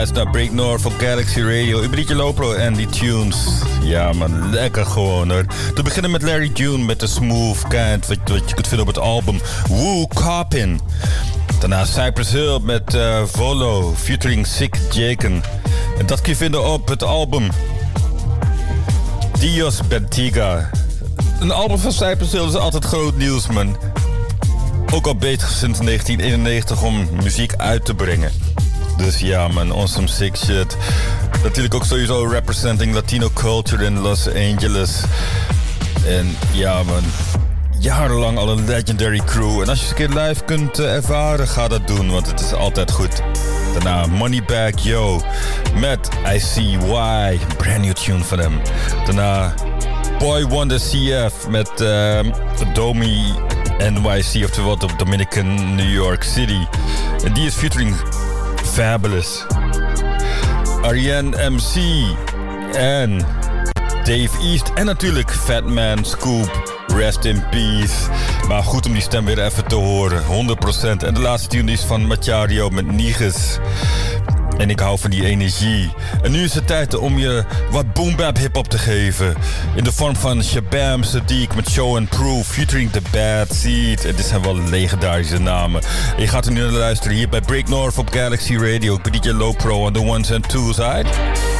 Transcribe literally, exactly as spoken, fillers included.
luistert naar Break North op Galaxy Radio. Ik ben Dietje Lopro en die tunes. Ja man, lekker gewoon hoor. Te beginnen met Larry June met de smooth kind. Wat, wat je kunt vinden op het album Woo Coppin. Daarna Cypress Hill met uh, Volo featuring Sick Jaken. En dat kun je vinden op het album Dios Bentiga. Een album van Cypress Hill is altijd groot nieuws man. Ook al bezig sinds negentien eenennegentig om muziek uit te brengen. Dus ja man, awesome sick shit. Natuurlijk ook sowieso representing Latino culture in Los Angeles. En ja man, jarenlang al een legendary crew. En als je eens een keer live kunt uh, ervaren, ga dat doen, want het is altijd goed. Daarna Moneybag Yo met I See Why, brand new tune van hem. Daarna Boy Wonder C F met uh, Domi N Y C, oftewel de Dominican New York City. En die is featuring Fabulous. Ariane M C en Dave East en natuurlijk Fatman Scoop. Rest in peace. Maar goed om die stem weer even te horen. honderd procent. En de laatste tune is van Machario met Niggas. En ik hou van die energie. En nu is het tijd om je wat boom bap hip-hop te geven. In de vorm van Shabam Sadiq met Show and Proof featuring The Bad Seed. En dit zijn wel legendarische namen. En je gaat er nu naar luisteren hier bij Break North op Galaxy Radio. Ik ben D J Lopro on the ones and twos, right?